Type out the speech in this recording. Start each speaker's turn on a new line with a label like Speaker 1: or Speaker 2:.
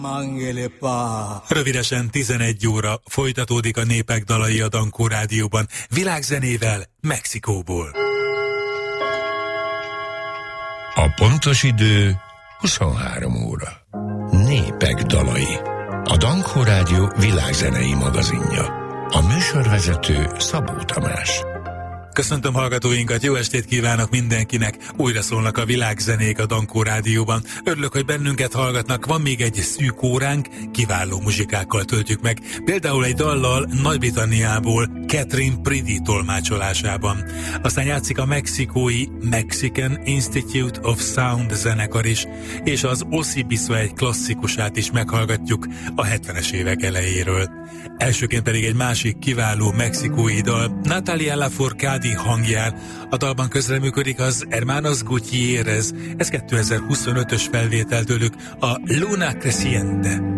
Speaker 1: Rövidesen 11 óra folytatódik a Népek dalai a Dankó Rádióban, világzenével Mexikóból.
Speaker 2: A pontos idő 23 óra. Népek dalai. A Dankó Rádió világzenei magazinja. A műsorvezető Szabó Tamás.
Speaker 1: Köszöntöm hallgatóinkat, jó estét kívánok mindenkinek! Újra szólnak a világzenék a Dankó Rádióban. Örülök, hogy bennünket hallgatnak, van még egy szűk óránk, kiváló muzsikákkal töltjük meg. Például egy dallal Nagy-Britanniából, Catherine Priddy tolmácsolásában. Aztán játszik a mexikói Mexican Institute of Sound zenekar is, és az Oszi Biszva egy klasszikusát is meghallgatjuk a 70-es évek elejéről. Elsőként pedig egy másik kiváló mexikói dal, Natalia Lafourcade hangján. A dalban közreműködik az Hermanos Gutiérrez, ez 2025-ös felvétel tőlük, a Luna Creciente.